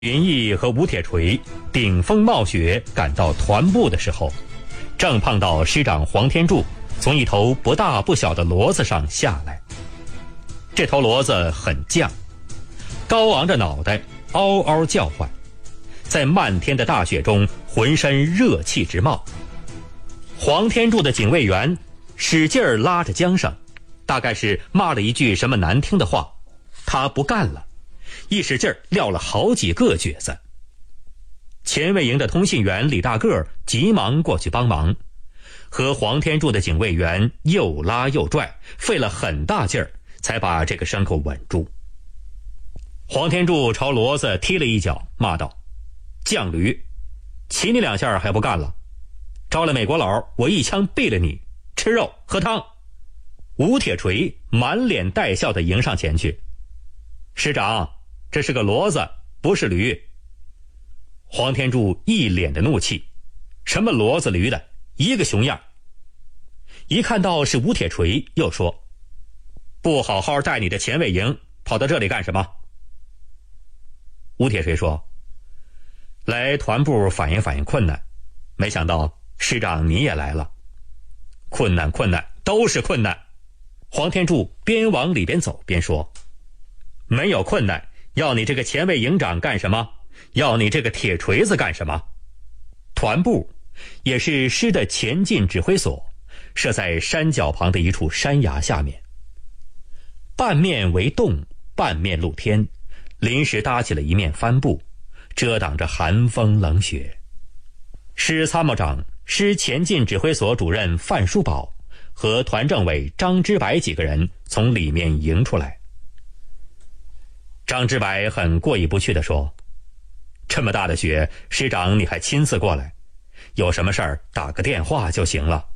云逸和吴铁锤顶风冒雪赶到团部的时候，正碰到师长黄天柱从一头不大不小的骡子上下来。这头骡子很犟，高昂着脑袋，嗷嗷叫唤，在漫天的大雪中浑身热气直冒。黄天柱的警卫员使劲儿拉着缰绳，大概是骂了一句什么难听的话，他不干了，一使劲儿撂了好几个蹶子。前卫营的通信员李大个急忙过去帮忙，和黄天柱的警卫员又拉又拽，费了很大劲儿才把这个牲口稳住。黄天柱朝骡子踢了一脚，骂道：犟驴，骑你两下还不干了？招了美国佬，我一枪毙了你，吃肉喝汤。吴铁锤满脸带笑地迎上前去：师长，这是个骡子，不是驴。黄天柱一脸的怒气：什么骡子驴的，一个熊样。一看到是吴铁锤，又说：不好好带你的前卫营，跑到这里干什么？吴铁锤说：来团部反映反映困难，没想到师长你也来了。困难都是困难。黄天柱边往里边走边说：没有困难，要你这个前卫营长干什么？要你这个铁锤子干什么？团部也是师的前进指挥所，设在山脚旁的一处山崖下面，半面为洞，半面露天，临时搭起了一面帆布，遮挡着寒风冷雪。师参谋长、师前进指挥所主任范书宝和团政委张之白几个人从里面迎出来。张之白很过意不去地说：这么大的雪，师长你还亲自过来，有什么事儿打个电话就行了。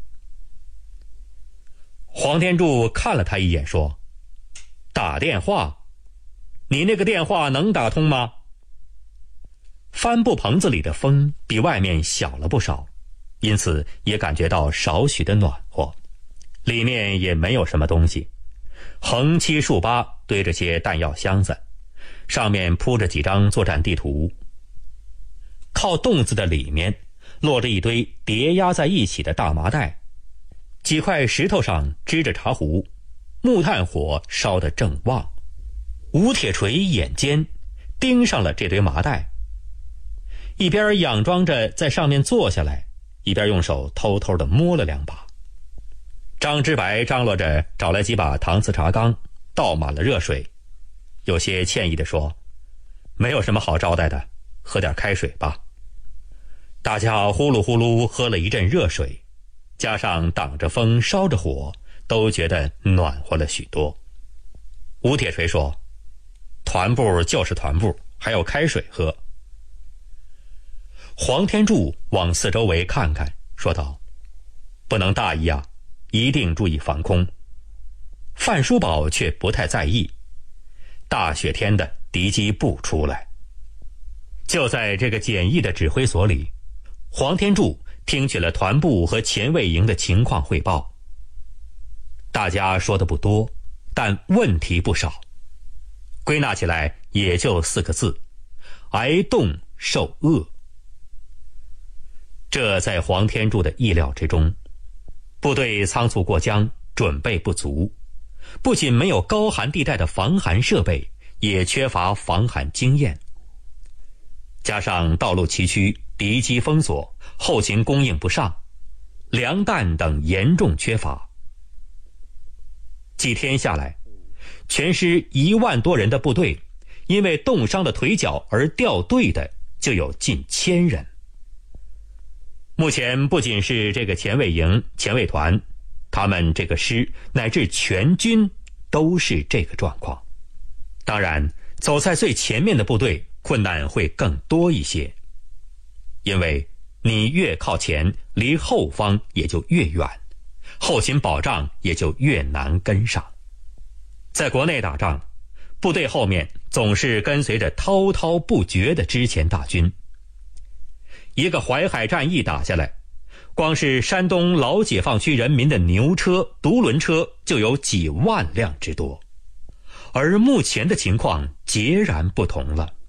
黄天柱看了他一眼说：打电话？你那个电话能打通吗？帆布棚子里的风比外面小了不少，因此也感觉到少许的暖和。里面也没有什么东西，横七竖八堆着些弹药箱子，上面铺着几张作战地图。靠洞子的里面落着一堆叠压在一起的大麻袋，几块石头上支着茶壶，木炭火烧得正旺。吴铁锤眼尖盯上了这堆麻袋，一边佯装着在上面坐下来，一边用手偷偷地摸了两把。张之白张罗着找来几把搪瓷茶缸，倒满了热水，有些歉意地说：没有什么好招待的，喝点开水吧。大家呼噜呼噜喝了一阵热水，加上挡着风烧着火，都觉得暖和了许多。吴铁锤说：团部就是团部，还有开水喝。黄天柱往四周围看看，说道：不能大意啊，一定注意防空。范书宝却不太在意，大雪天的，敌机不出来。就在这个简易的指挥所里，黄天柱听取了团部和前卫营的情况汇报。大家说的不多，但问题不少，归纳起来也就4个字：挨冻受饿。这在黄天柱的意料之中，部队仓促过江，准备不足，不仅没有高寒地带的防寒设备，也缺乏防寒经验，加上道路崎岖，敌机封锁，后勤供应不上，粮弹等严重缺乏。几天下来，全师1万多人的部队，因为冻伤了腿脚而掉队的就有近1000人。目前不仅是这个前卫营、前卫团，他们这个师乃至全军都是这个状况。当然，走在最前面的部队困难会更多一些，因为你越靠前，离后方也就越远，后勤保障也就越难跟上。在国内打仗，部队后面总是跟随着滔滔不绝的之前大军。一个淮海战役打下来，光是山东老解放区人民的牛车、独轮车就有几万辆之多。而目前的情况截然不同了。